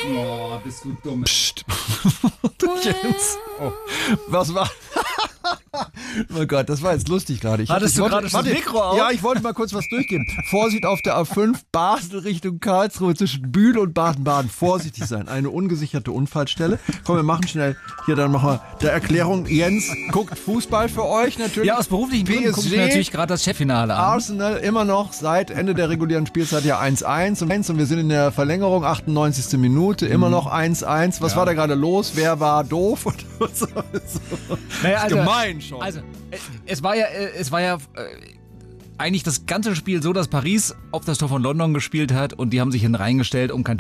Oh, bist du dumm. Psst. Jens. Oh. Was war... Oh Gott, das war jetzt lustig gerade. Hattest du gerade das Mikro auf? Ja, ich wollte mal kurz was durchgeben. Vorsicht auf der A5, Basel Richtung Karlsruhe zwischen Bühl und Baden-Baden. Vorsichtig sein, eine ungesicherte Unfallstelle. Komm, wir machen schnell hier dann noch mal der Erklärung. Jens guckt Fußball für euch natürlich. Ja, aus beruflichen Gründen gucke ich mir natürlich gerade das Cheffinale an. Arsenal immer noch seit Ende der regulären Spielzeit ja 1-1 und wir sind in der Verlängerung, 98. Minute, immer noch 1-1. Was war da gerade los? Wer war doof? Naja, also, gemein schon. Also, es war ja eigentlich das ganze Spiel so, dass Paris auf das Tor von London gespielt hat und die haben sich hinten reingestellt, um kein